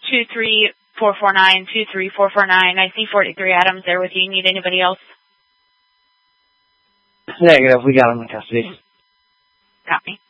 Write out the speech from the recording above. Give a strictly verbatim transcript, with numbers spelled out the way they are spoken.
two three four four nine, two three four four nine. I see forty-three Adams there with you. Need anybody else? Negative. We got him in custody. Got me.